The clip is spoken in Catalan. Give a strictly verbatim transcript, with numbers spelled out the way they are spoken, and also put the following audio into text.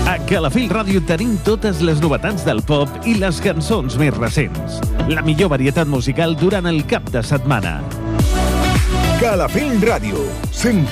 A Calafell Ràdio tenim totes les novetats del pop i les cançons més recents. La millor varietat musical durant el cap de setmana. Calafell Ràdio, cent